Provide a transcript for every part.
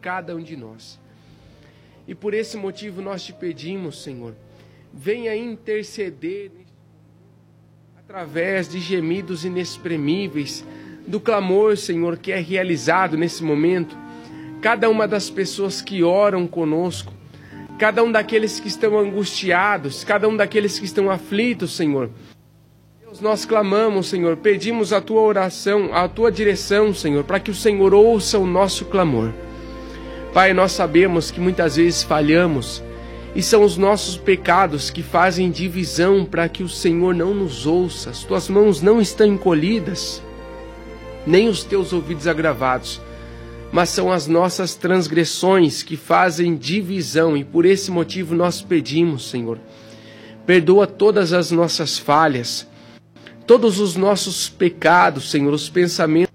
cada um de nós. E por esse motivo nós te pedimos, Senhor, venha interceder através de gemidos inexprimíveis, do clamor, Senhor, que é realizado nesse momento. Cada uma das pessoas que oram conosco, cada um daqueles que estão angustiados, cada um daqueles que estão aflitos, Senhor. Deus, nós clamamos, Senhor, pedimos a tua oração, a tua direção, Senhor, para que o Senhor ouça o nosso clamor. Pai, nós sabemos que muitas vezes falhamos e são os nossos pecados que fazem divisão para que o Senhor não nos ouça. As tuas mãos não estão encolhidas, nem os teus ouvidos agravados, mas são as nossas transgressões que fazem divisão, e por esse motivo nós pedimos, Senhor, perdoa todas as nossas falhas, todos os nossos pecados, Senhor, os pensamentos,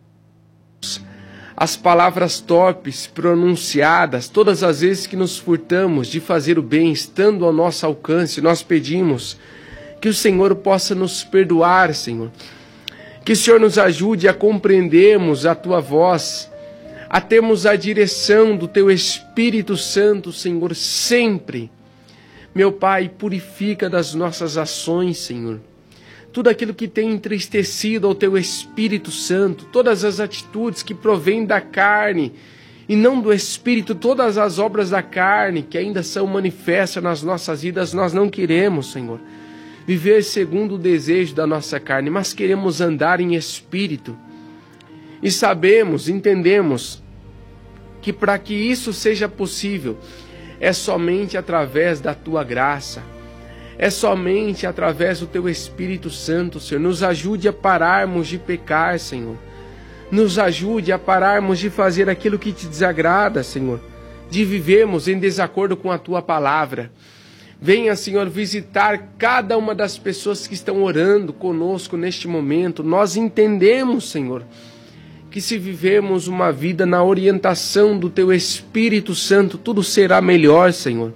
as palavras torpes pronunciadas, todas as vezes que nos furtamos de fazer o bem, estando ao nosso alcance, nós pedimos que o Senhor possa nos perdoar, Senhor, que o Senhor nos ajude a compreendermos a tua voz, a termos a direção do teu Espírito Santo, Senhor, sempre. Meu Pai, purifica das nossas ações, Senhor, tudo aquilo que tem entristecido ao teu Espírito Santo, todas as atitudes que provêm da carne e não do Espírito, todas as obras da carne que ainda são manifestas nas nossas vidas, nós não queremos, Senhor, viver segundo o desejo da nossa carne, mas queremos andar em Espírito. E sabemos, entendemos, que para que isso seja possível, é somente através da tua graça, é somente através do teu Espírito Santo, Senhor. Nos ajude a pararmos de pecar, Senhor. Nos ajude a pararmos de fazer aquilo que te desagrada, Senhor. De vivermos em desacordo com a tua palavra. Venha, Senhor, visitar cada uma das pessoas que estão orando conosco neste momento. Nós entendemos, Senhor, que se vivermos uma vida na orientação do teu Espírito Santo, tudo será melhor, Senhor.